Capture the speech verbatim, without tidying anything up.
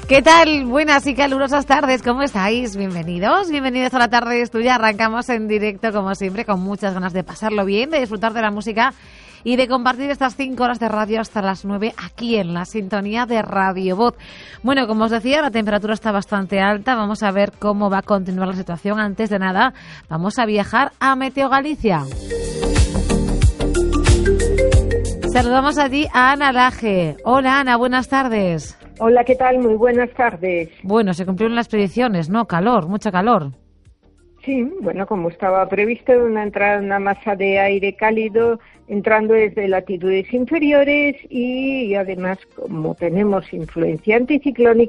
¿Qué tal? Buenas y calurosas tardes, ¿cómo estáis? Bienvenidos, bienvenidos a la tarde es tuya. Arrancamos en directo, como siempre, con muchas ganas de pasarlo bien, de disfrutar de la música y de compartir estas cinco horas de radio hasta las nueve aquí en la sintonía de Radio Voz. Bueno, como os decía, la temperatura está bastante alta. Vamos a ver cómo va a continuar la situación. Antes de nada, vamos a viajar a Meteo Galicia. Saludamos allí a Ana Laje. Hola Ana, buenas tardes. Hola, ¿qué tal? Muy buenas tardes. Bueno, se cumplieron las predicciones, ¿no? Calor, mucha calor. Sí, bueno, como estaba previsto, una entrada, una masa de aire cálido entrando desde latitudes inferiores y, y además, como tenemos influencia anticiclónica,